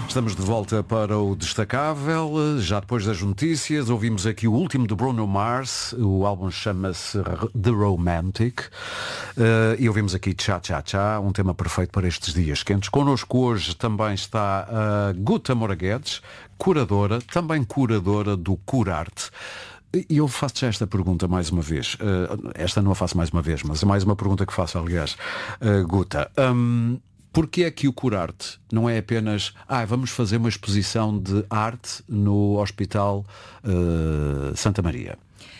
Estamos de volta para o Destacável, já depois das notícias. Ouvimos aqui o último de Bruno Mars, o álbum chama-se The Romantic, e ouvimos aqui Cha Cha Cha, um tema perfeito para estes dias quentes. Connosco hoje também está a Guta Moura Guedes, curadora, também curadora do Curarte. E eu faço já esta pergunta mais uma vez. Esta não a faço mais uma vez, mas é mais uma pergunta que faço, aliás. Guta, porquê é que o Curarte não é apenas vamos fazer uma exposição de arte no Hospital Santa Maria?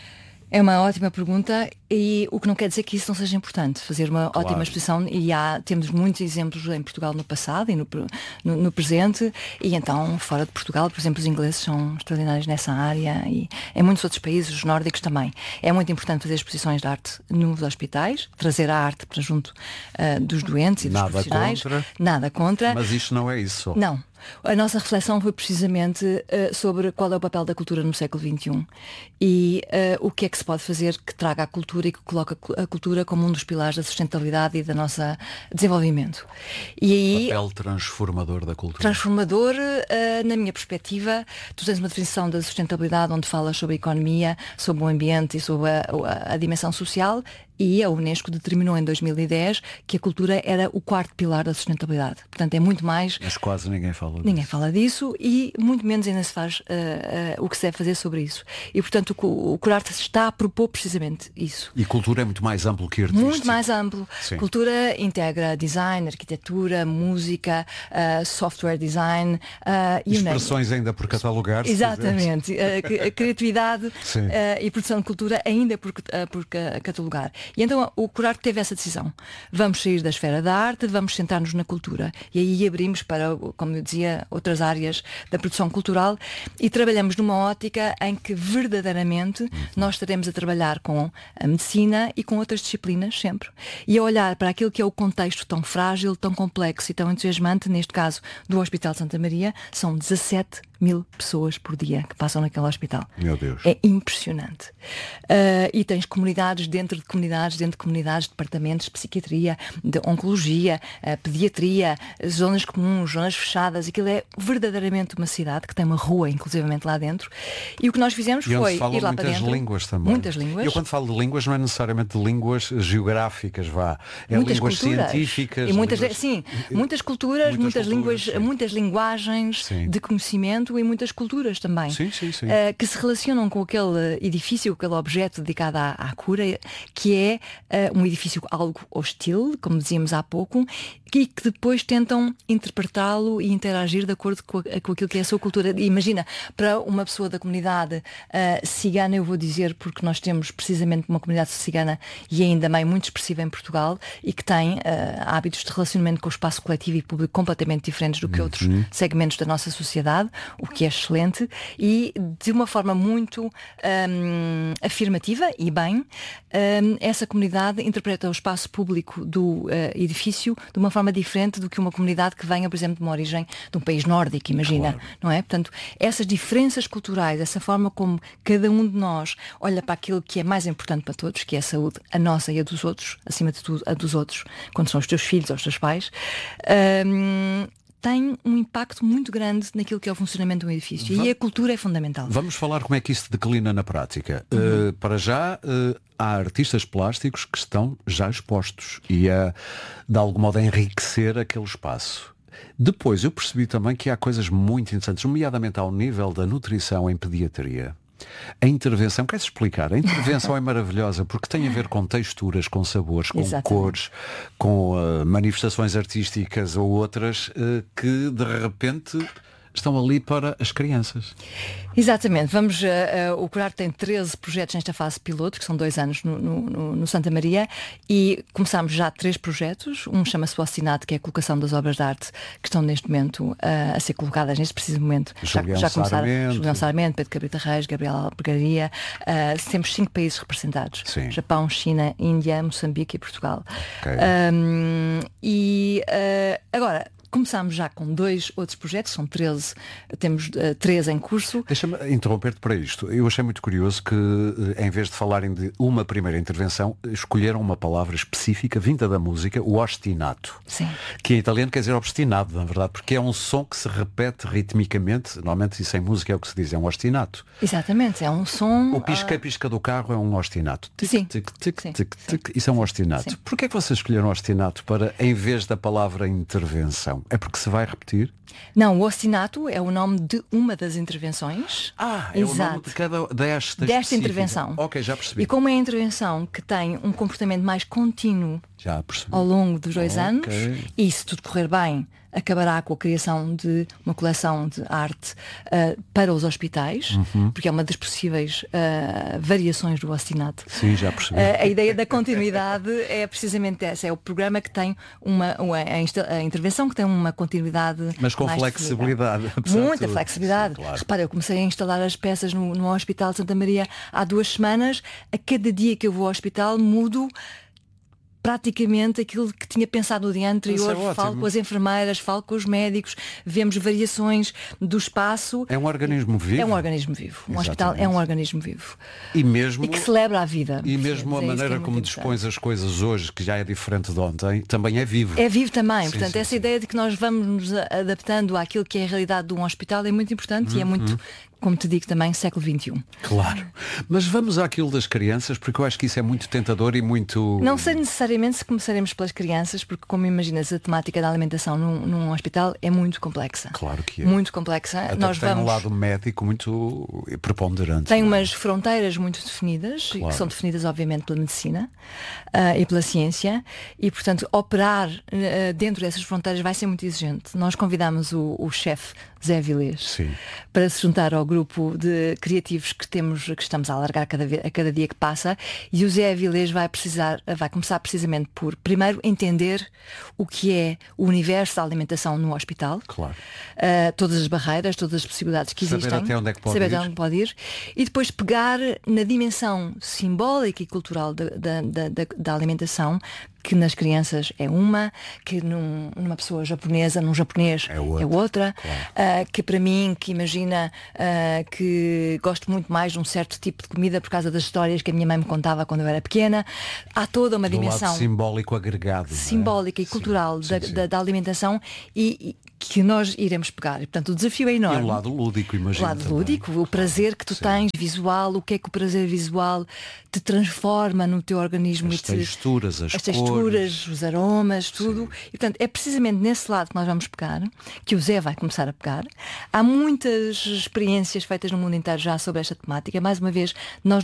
É uma ótima pergunta, e o que não quer dizer que isso não seja importante, fazer uma ótima exposição, e temos muitos exemplos em Portugal no passado e no presente, e então fora de Portugal, por exemplo, os ingleses são extraordinários nessa área, e em muitos outros países, os nórdicos também. É muito importante fazer exposições de arte nos hospitais, trazer a arte para junto dos doentes e dos profissionais. Nada contra. Mas isto não é isso. Não. A nossa reflexão foi precisamente sobre qual é o papel da cultura no século XXI e o que é que se pode fazer que traga a cultura e que coloque a cultura como um dos pilares da sustentabilidade e da nossa desenvolvimento. E aí, papel transformador da cultura. Transformador, na minha perspectiva, tu tens uma definição da sustentabilidade onde falas sobre a economia, sobre o ambiente e sobre a dimensão social. E a Unesco determinou em 2010 que a cultura era o quarto pilar da sustentabilidade. Portanto, é muito mais... Mas quase ninguém fala disso. Ninguém fala disso, e muito menos ainda se faz o que se deve fazer sobre isso. E, portanto, o Curarte está a propor precisamente isso. E cultura é muito mais amplo que artístico. Muito mais amplo. Sim. Cultura integra design, arquitetura, música, software design. Expressões ainda por catalogar. Exatamente. A criatividade e produção de cultura ainda por catalogar. E então o Curarte teve essa decisão. Vamos sair da esfera da arte, vamos sentar-nos na cultura. E aí abrimos para, como eu dizia, outras áreas da produção cultural, e trabalhamos numa ótica em que verdadeiramente nós estaremos a trabalhar com a medicina e com outras disciplinas sempre. E a olhar para aquilo que é o contexto tão frágil, tão complexo e tão entusiasmante, neste caso do Hospital Santa Maria. São 17.000 pessoas por dia que passam naquele hospital. Meu Deus. É impressionante. E tens comunidades dentro de comunidades, departamentos de psiquiatria, de oncologia, pediatria, zonas comuns, zonas fechadas. Aquilo é verdadeiramente uma cidade que tem uma rua, inclusivamente, lá dentro. E o que nós fizemos foi ir lá para dentro. Muitas línguas também. Muitas línguas. Eu quando falo de línguas não é necessariamente de línguas geográficas, É muitas línguas culturas, científicas. E muitas culturas, muitas linguagens de conhecimento e muitas culturas também. Sim. Que se relacionam com aquele edifício, aquele objeto dedicado à cura, que é um edifício algo hostil, como dizíamos há pouco, e que depois tentam interpretá-lo e interagir de acordo com aquilo que é a sua cultura. Imagina, para uma pessoa da comunidade cigana, eu vou dizer, porque nós temos precisamente uma comunidade cigana e ainda bem muito expressiva em Portugal, e que tem hábitos de relacionamento com o espaço coletivo e público completamente diferentes do que outros segmentos da nossa sociedade, o que é excelente, e de uma forma muito afirmativa e bem, essa comunidade interpreta o espaço público do edifício de uma forma diferente do que uma comunidade que venha, por exemplo, de uma origem de um país nórdico, imagina, não é? Portanto, essas diferenças culturais, essa forma como cada um de nós olha para aquilo que é mais importante para todos, que é a saúde, a nossa e a dos outros, acima de tudo a dos outros, quando são os teus filhos ou os teus pais, tem um impacto muito grande naquilo que é o funcionamento de um edifício. E a cultura é fundamental. Vamos falar como é que isso se declina na prática. Para já, há artistas plásticos que estão já expostos e de algum modo a enriquecer aquele espaço. Depois eu percebi também que há coisas muito interessantes, nomeadamente ao nível da nutrição em pediatria. A intervenção, queres explicar? A intervenção é maravilhosa porque tem a ver com texturas, com sabores, com cores, com manifestações artísticas ou outras que de repente estão ali para as crianças. Exatamente. O Curarte tem 13 projetos nesta fase piloto, que são 2 anos no Santa Maria, e começámos já 3 projetos. Um chama-se o Assinado, que é a colocação das obras de arte que estão neste momento a ser colocadas neste preciso momento. Já começaram Julião Sarmento, Pedro Cabrita Reis, Gabriel Albergaria. Temos 5 países representados. Sim. Japão, China, Índia, Moçambique e Portugal. Okay. Agora, começámos já com 2 outros projetos, são 13, temos 13 em curso. Deixa-me interromper-te para isto. Eu achei muito curioso que, em vez de falarem de uma primeira intervenção, escolheram uma palavra específica, vinda da música, o ostinato. Sim. Que em italiano quer dizer obstinado, na verdade, porque é um som que se repete ritmicamente. Normalmente isso em música é o que se diz, é um ostinato. Exatamente, é um som... O pisca-pisca do carro é um ostinato. Tic, Sim. tic, tic, Sim. tic, tic. Isso é um ostinato. Sim. Porquê é que vocês escolheram ostinato para, em vez da palavra intervenção? É porque se vai repetir? Não, o ostinato é o nome de uma das intervenções. É o nome de cada desta específica. intervenção. Ok, já percebi. E como é a intervenção que tem um comportamento mais contínuo Já percebi. ao longo dos 2 anos, Ok. e se tudo correr bem, acabará com a criação de uma coleção de arte para os hospitais, porque é uma das possíveis variações do ostinato. Sim, já percebi. A ideia da continuidade é precisamente essa, é o programa que tem a intervenção que tem uma continuidade Mas com mais flexibilidade. definida. apesar de Muita tudo. flexibilidade. Sim, claro. Repara, eu comecei a instalar as peças no Hospital de Santa Maria há 2 semanas. A cada dia que eu vou ao hospital mudo praticamente aquilo que tinha pensado no dia anterior. Isso é Falo ótimo. com as enfermeiras, falo com os médicos, vemos variações do espaço. É um organismo vivo. É um organismo vivo. Um hospital é um organismo vivo. E mesmo, E que celebra a vida. e mesmo a É isso que é maneira muito como importante. dispões as coisas hoje, que já é diferente de ontem, também é vivo. É vivo também, Sim, portanto, sim, essa sim. ideia de que nós vamos nos adaptando àquilo que é a realidade de um hospital é muito importante e é muito, como te digo também, século XXI. Claro. Mas vamos àquilo das crianças, porque eu acho que isso é muito tentador e muito... Não sei necessariamente se começaremos pelas crianças, porque como imaginas, a temática da alimentação num hospital é muito complexa. Claro que é. Muito complexa. Até Nós que tem vamos... um lado médico muito preponderante. Tem não é? umas fronteiras muito definidas, Claro. que são definidas obviamente pela medicina e pela ciência, e portanto operar dentro dessas fronteiras vai ser muito exigente. Nós convidamos o chefe Zé Avilés Sim. para se juntar ao grupo de criativos que estamos a alargar a cada dia que passa, e o Zé Avilés vai começar precisamente por primeiro entender o que é o universo da alimentação no hospital. Claro. Todas as barreiras, todas as possibilidades que Saber existem, até onde é que pode saber ir. até onde pode ir, e depois pegar na dimensão simbólica e cultural da alimentação, que nas crianças é uma, que numa pessoa japonesa, num japonês É é outra. outra, Claro. que para mim, que imagina que gosto muito mais de um certo tipo de comida por causa das histórias que a minha mãe me contava quando eu era pequena, há toda uma Do dimensão lado simbólico agregado. não é? simbólica e cultural Sim, sim. da alimentação e que nós iremos pegar. E, portanto, o desafio é E enorme. o lado lúdico, O imagino. lado também. lúdico, o prazer que tu Sim. tens visual, o que é que o prazer visual te transforma no teu organismo As e te, texturas, as texturas, cores. os aromas, tudo. E portanto é precisamente nesse lado que nós vamos pegar, que o Zé vai começar a pegar. Há muitas experiências feitas no mundo inteiro já sobre esta temática. Mais uma vez, nós